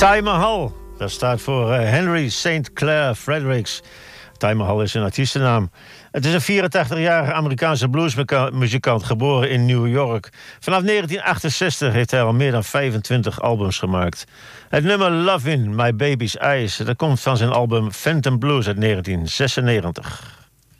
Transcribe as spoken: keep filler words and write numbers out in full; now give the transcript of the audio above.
Taj Mahal, dat staat voor uh, Henry Saint Clair Fredericks. Taj Mahal is een artiestennaam. Het is een vierentachtigjarige Amerikaanse bluesmuzikant, geboren in New York. Vanaf negentien achtenzestig heeft hij al meer dan vijfentwintig albums gemaakt. Het nummer Love in My Baby's Eyes, dat komt van zijn album Phantom Blues uit negentien zesennegentig.